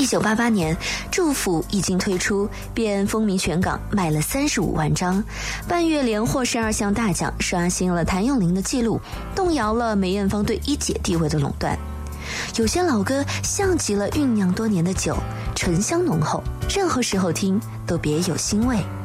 1988年，《祝福》一经推出，便风靡全港，卖了35万张，半月连获12项大奖，刷新了谭咏麟的记录，动摇了梅艳芳对一姐地位的垄断。有些老歌像极了酝酿多年的酒，醇香浓厚，任何时候听都别有腥味。